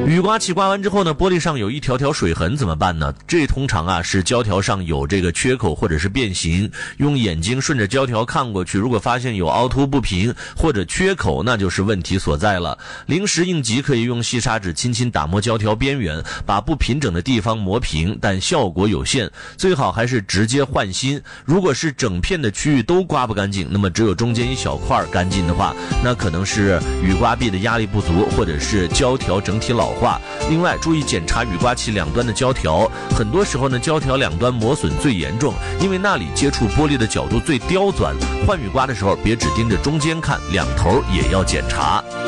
雨刮器刮完之后呢，玻璃上有一条条水痕怎么办呢？这通常啊是胶条上有这个缺口或者是变形，用眼睛顺着胶条看过去，如果发现有凹凸不平或者缺口，那就是问题所在了。临时应急可以用细砂纸轻轻打磨胶条边缘，把不平整的地方磨平，但效果有限，最好还是直接换新。如果是整片的区域都刮不干净，那么只有中间一小块干净的话，那可能是雨刮臂的压力不足，或者是胶条整体老化。另外注意检查雨刮器两端的胶条，很多时候呢胶条两端磨损最严重，因为那里接触玻璃的角度最刁钻。换雨刮的时候别只盯着中间看，两头也要检查。